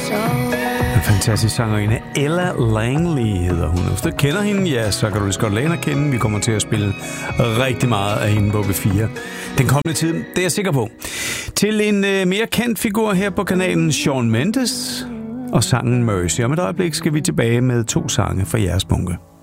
En fantastisk sangerinde. Ella Langley hedder hun. Hvis du kender hende, ja, så kan du lige så godt lade hende kende. Vi kommer til at spille rigtig meget af hende på B4. Den kommende tid, det er jeg sikker på. Til en mere kendt figur her på kanalen, Shawn Mendes og sangen Mercy. Om et øjeblik skal vi tilbage med 2 sange fra jeres bunke.